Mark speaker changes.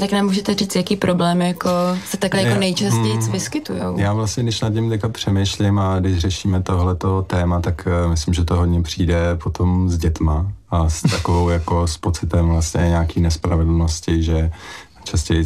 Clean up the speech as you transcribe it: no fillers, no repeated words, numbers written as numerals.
Speaker 1: tak nám můžete říct, jaký problémy jako se takhle jako nejčastěji vyskytujou?
Speaker 2: Já vlastně, když nad tím teďka přemýšlím a když řešíme tohleto téma, tak myslím, že to hodně přijde potom s dětma a s takovou jako s pocitem vlastně nějaký nespravedlnosti, že častěji